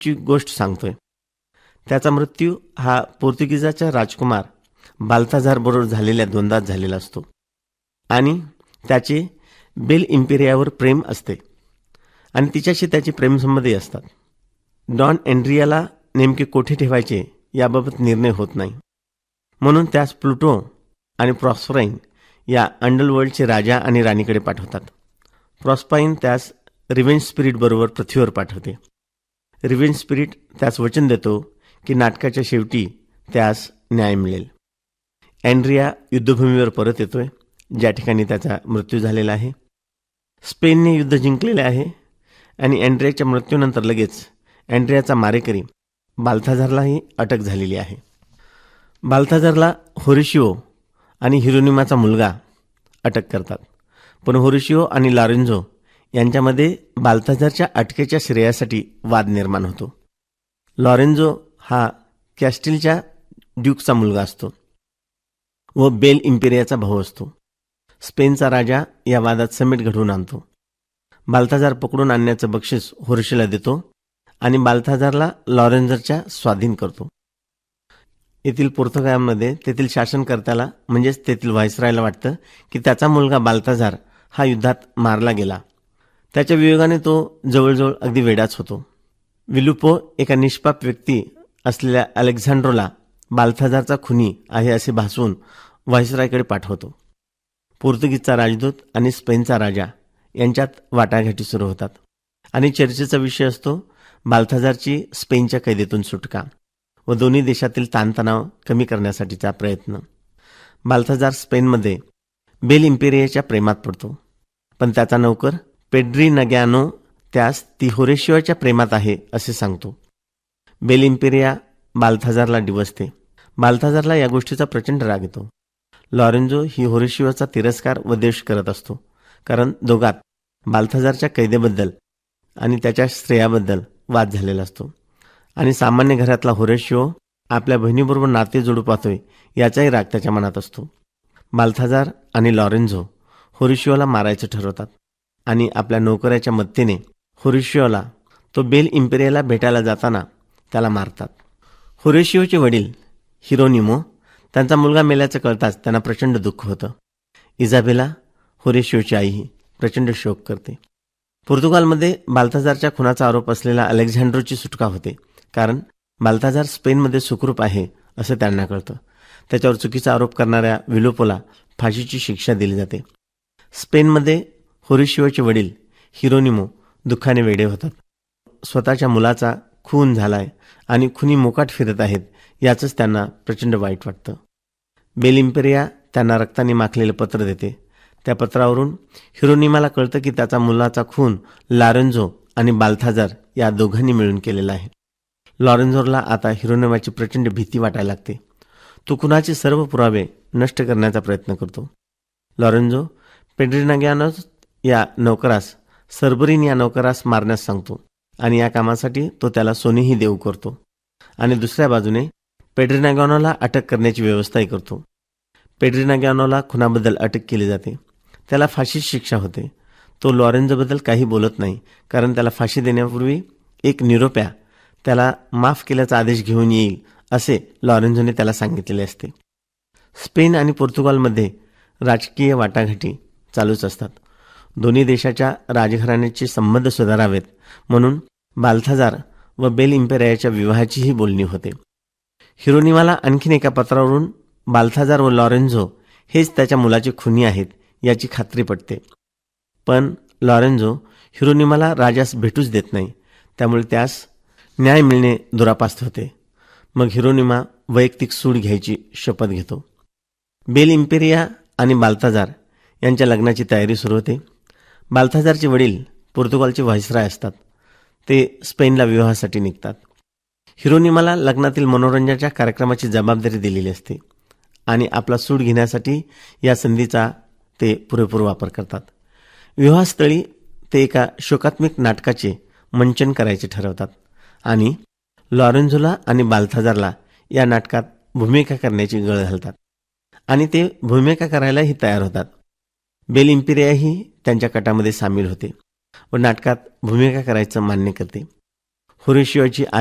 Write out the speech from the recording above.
ची गोष्ट सांगतोय. त्याचा मृत्यू हा पोर्तुगीजाचा राजकुमार बाल्थाझार बरोबर झालेल्या द्वंद्वात झालेला असतो आणि त्याचे बेल इम्पेरियावर प्रेम असते आणि तिच्याशी त्याचे प्रेमसंबंधही असतात. डॉन एन्ड्रियाला नेमके कोठे ठेवायचे याबाबत निर्णय होत नाही, म्हणून त्यास प्लुटो आणि प्रॉस्पराईन या अंडरवर्ल्डचे राजा आणि राणीकडे पाठवतात. प्रॉस्पाईन त्यास रिव्हेंज स्पिरिट बरोबर पृथ्वीवर पाठवते. रिव्हेंज स्पिरिट त्यास वचन देतो की नाटकाच्या शेवटी त्यास न्याय मिळेल. एन्ड्रिया युद्धभूमीवर परत येतोय, ज्या ठिकाणी त्याचा मृत्यू झालेला आहे. स्पेनने युद्ध जिंकलेले आहे आणि एन्ड्रियाच्या मृत्यूनंतर लगेच एन्ड्रियाचा मारेकरी बाल्थाझारलाही अटक झालेली आहे. बाल्थाझारला होरेशिओ आणि हिरोनिमाचा मुलगा अटक करतात, पण होरेशिओ आणि लॉरेन्झो यांच्यामध्ये बाल्थाझारच्या अटकेच्या श्रेयासाठी वाद निर्माण होतो. लॉरेन्झो हा कॅस्टिलच्या ड्यूकचा मुलगा असतो व बेल इम्पेरियाचा भाऊ असतो. स्पेनचा राजा या वादात समेट घडवून आणतो. बाल्थाझार पकडून आणण्याचं बक्षीस होरेशिओला देतो आणि बाल्थाझारला लॉरेन्झोच्या स्वाधीन करतो. येथील पोर्तुगालमध्ये तेथील शासनकर्त्याला म्हणजेच तेथील व्हायसरायला वाटतं की त्याचा मुलगा बाल्थाझार हा युद्धात मारला गेला. त्याच्या वियोगाने तो जवळजवळ अगदी वेडाच होतो. विलुपो एका निष्पाप व्यक्ती असलेल्या अलेक्झांड्रोला बाल्थाझारचा खुनी आहे असे भासवून व्हायसरायकडे पाठवतो. पोर्तुगीजचा राजदूत आणि स्पेनचा राजा यांच्यात वाटाघाटी सुरू होतात आणि चर्चेचा विषय असतो बाल्थाझारची स्पेनच्या कैदेतून सुटका व दोन्ही देशातील ताणतणाव कमी करण्यासाठीचा प्रयत्न. बाल्थाझार स्पेनमध्ये बेल इम्पेरियाच्या प्रेमात पडतो, पण त्याचा नौकर पेड्री नग्यानो त्यास ती होरेशिओच्या प्रेमात आहे असे सांगतो. Bell Imperia बाल्थाझारला डिवसते. बाल्थाझारला या गोष्टीचा प्रचंड राग येतो. लॉरेन्झो ही होरेशिओचा तिरस्कार व द्वेष करत असतो, कारण दोघात बाल्थाझारच्या कैदेबद्दल आणि त्याच्या श्रेयाबद्दल वाद झालेला असतो आणि सामान्य घरातला होरेशिओ आपल्या बहिणीबरोबर नाते जोडू पाहतोय याचाही राग त्याच्या मनात असतो. बाल्थाझार आणि लॉरेन्झो होरेशिओला मारायचं ठरवतात आणि आपल्या नौकऱ्याच्या मदतीने होरेशिओला तो बेल इम्पेरियाला भेटायला जाताना त्याला मारतात. होरेशिओचे वडील हिरोनिमो त्यांचा मुलगा मेल्याचं कळताच त्यांना प्रचंड दुःख होतं. इजाबेला होरेशिओची आईही प्रचंड शोक करते. पोर्तुगालमध्ये बाल्थाझारच्या खुनाचा आरोप असलेल्या अलेक्झांड्रोची सुटका होते, कारण बाल्थाझार स्पेनमध्ये सुखरूप आहे असं त्यांना कळतं. त्याच्यावर चुकीचा आरोप करणाऱ्या विलोपोला फाशीची शिक्षा दिली जाते. स्पेनमध्ये होरेशिओचे वडील हिरोनिमो दुःखाने वेडे होतात. स्वतःच्या मुलाचा खून झालाय आणि खुनी मोकाट फिरत आहेत याचंच त्यांना प्रचंड वाईट वाटतं. बेल इम्पेरिया त्यांना रक्ताने माखलेलं पत्र देते. त्या पत्रावरून हिरोनिमाला कळतं की त्याचा मुलाचा खून लॉरेन्झो आणि बाल्थाझार या दोघांनी मिळून केलेला आहे. लॉरेन्झोला आता हिरोनिमाची प्रचंड भीती वाटायला लागते. तो खुनाचे सर्व पुरावे नष्ट करण्याचा प्रयत्न करतो. लॉरेन्झो पेड्रिनाग्यानोस या नौकरास सर्बरीन या नौकरास मारण्यास सांगतो आणि या कामासाठी तो त्याला सोनेही देऊ करतो आणि दुसऱ्या बाजूने पेड्रिनाग्यानोला अटक करण्याची व्यवस्थाही करतो. पेड्रिनाग्यानोला खुनाबद्दल अटक केली जाते. त्याला फाशीची शिक्षा होते. तो लॉरेन्झोबद्दल काही बोलत नाही, कारण त्याला फाशी देण्यापूर्वी एक निरोप्या त्याला माफ केल्याचा आदेश घेऊन येईल असे लॉरेन्झोने त्याला सांगितलेले असते. स्पेन आणि पोर्तुगालमध्ये राजकीय वाटाघाटी चालूच असतात. दोन्ही देशाच्या राजघराण्याचे संबंध सुधारावेत म्हणून बाल्थाझार व बेल इम्पेरियाच्या विवाहाचीही बोलणी होते. हिरोनिमाला आणखीन एका पत्रावरून बाल्थाझार व लॉरेन्झो हेच त्याच्या मुलाचे खुनी आहेत याची खात्री पटते. पण लॉरेन्झो हिरोनिमाला राजास भेटूच देत नाही, त्यामुळे त्यास न्याय मिळणे दुरापास्त होते. मग हिरोनिमा वैयक्तिक सूड घ्यायची शपथ घेतो. बेल इम्पेरिया आणि बाल्थाझार यांच्या लग्नाची तयारी सुरू होते. बाल्थाझारचे वडील पोर्तुगालचे व्हायसराय असतात. ते स्पेनला विवाहासाठी निघतात. हिरोनिमाला लग्नातील मनोरंजनाच्या कार्यक्रमाची जबाबदारी दिलेली असते आणि आपला सूड घेण्यासाठी या संधीचा ते पुरेपूर वापर करतात. विवाहस्थळी ते एका शोकात्मक नाटकाचे मंचन करायचे ठरवतात आणि लॉरेन्झोला आणि बाल्थाझारला या नाटकात भूमिका करण्याची गळ घालतात आणि ते भूमिका करायलाही तयार होतात. बेल इम्पेरियाही त्यांच्या कटामध्ये सामील होते व नाटकात भूमिका करायचं मान्य करते. होरेशियोची